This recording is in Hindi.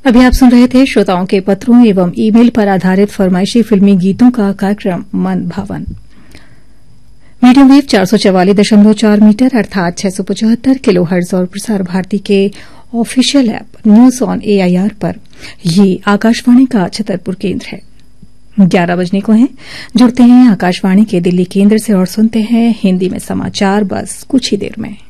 अभी आप सुन रहे थे श्रोताओं के पत्रों एवं ईमेल पर आधारित फरमाइशी फिल्मी गीतों का कार्यक्रम मन भावन। मीडियम वेव 444.4 मीटर अर्थात 675 किलोहर्ट्ज और प्रसार भारती के official app news on AIR पर ये आकाशवाणी का छतरपुर केंद्र है। 11 बजने को हैं। जुड़ते हैं आकाशवाणी के दिल्ली केंद्र से और सुनते हैं हिंदी में समाचार बस कुछ ही देर में।